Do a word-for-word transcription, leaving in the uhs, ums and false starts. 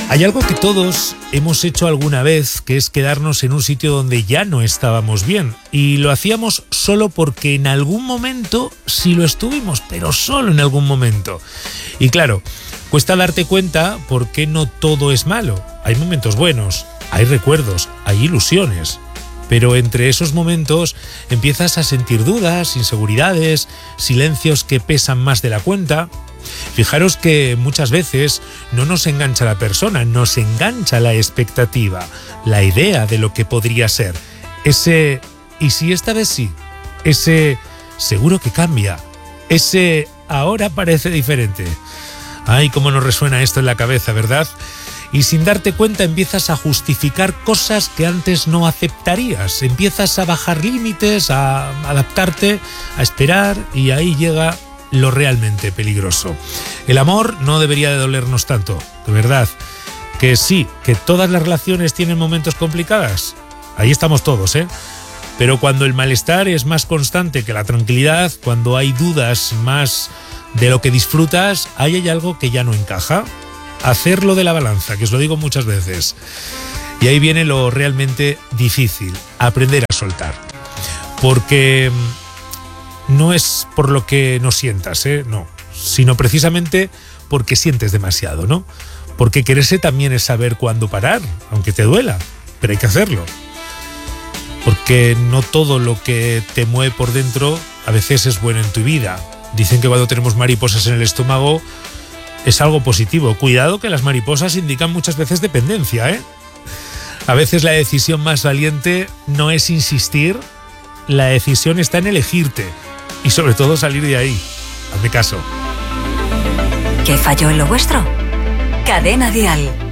Hay algo que todos hemos hecho alguna vez, que es quedarnos en un sitio donde ya no estábamos bien. Y lo hacíamos solo porque en algún momento sí lo estuvimos, pero solo en algún momento. Y claro, cuesta darte cuenta porque no todo es malo. Hay momentos buenos, hay recuerdos, hay ilusiones. Pero entre esos momentos empiezas a sentir dudas, inseguridades, silencios que pesan más de la cuenta. Fijaros que muchas veces no nos engancha la persona, nos engancha la expectativa, la idea de lo que podría ser. Ese ¿y si esta vez sí? Ese seguro que cambia, ese ahora parece diferente. Ay, cómo nos resuena esto en la cabeza, ¿verdad? Y sin darte cuenta empiezas a justificar cosas que antes no aceptarías. Empiezas a bajar límites, a adaptarte, a esperar, y ahí llega lo realmente peligroso. El amor no debería de dolernos tanto, de verdad. Que sí, que todas las relaciones tienen momentos complicados. Ahí estamos todos, ¿eh? Pero cuando el malestar es más constante que la tranquilidad, cuando hay dudas más de lo que disfrutas, ahí hay algo que ya no encaja. Hacerlo de la balanza, que os lo digo muchas veces. Y ahí viene lo realmente difícil, aprender a soltar. Porque no es por lo que no sientas, ¿eh? No, sino precisamente porque sientes demasiado, ¿no? Porque quererse también es saber cuándo parar, aunque te duela, pero hay que hacerlo. Porque no todo lo que te mueve por dentro a veces es bueno en tu vida. Dicen que cuando tenemos mariposas en el estómago es algo positivo. Cuidado, que las mariposas indican muchas veces dependencia, ¿eh? A veces la decisión más valiente no es insistir, la decisión está en elegirte y sobre todo salir de ahí. Hazme caso. ¿Qué falló en lo vuestro? Cadena Dial.